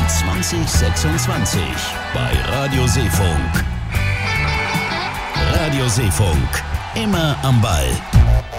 2026 bei Radio Seefunk. Radio Seefunk, immer am Ball.